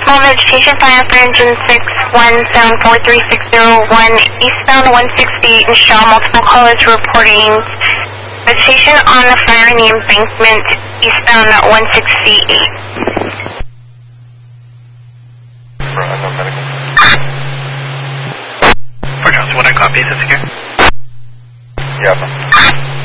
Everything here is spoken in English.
Small vegetation, fire for engine 6174360 eastbound 160 in Shaw. Multiple callers reporting vegetation on the fire in the embankment eastbound 168. For Johnson, what I copy, is this again? Yeah.